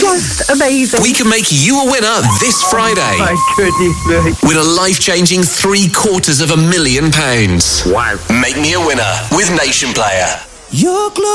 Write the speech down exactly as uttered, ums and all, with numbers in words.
Just amazing. We can make you a winner this Friday. My goodness me. Win a life-changing three quarters of a million pounds. Wow. Make me a winner with Nation Player. Your glory.